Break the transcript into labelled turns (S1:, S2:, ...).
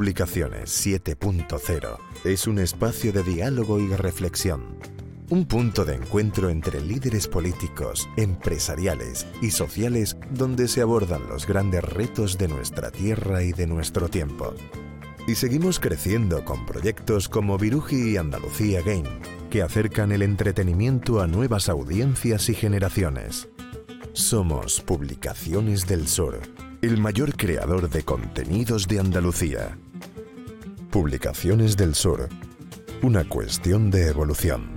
S1: Publicaciones 7.0 es un espacio de diálogo y reflexión. Un punto de encuentro entre líderes políticos, empresariales y sociales donde se abordan los grandes retos de nuestra tierra y de nuestro tiempo. Y seguimos creciendo con proyectos como Viruji y Andalucía Game, que acercan el entretenimiento a nuevas audiencias y generaciones. Somos Publicaciones del Sur, el mayor creador de contenidos de Andalucía. Publicaciones del Sur, una cuestión de evolución.